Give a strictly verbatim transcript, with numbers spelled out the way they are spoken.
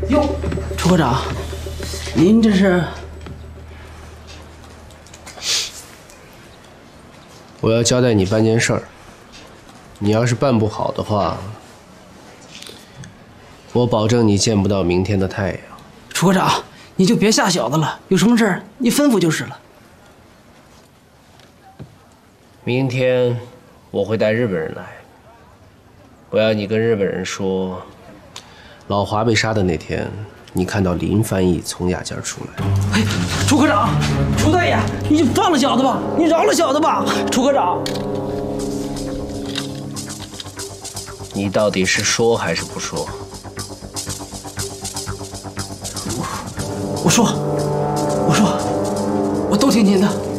哟，楚科长，您这是？ 我要交代你办件事儿，你要是办不好的话，我保证你见不到明天的太阳。 楚科长，你就别吓小子了，有什么事儿你吩咐就是了。 明天我会带日本人来，我要你跟日本人说，老华被杀的那天，你看到林翻译从雅间出来。 哎，楚科长，楚大爷，你就放了小子吧，你饶了小子吧，楚科长。 你到底是说还是不说？ 我说，我说，我都听您的。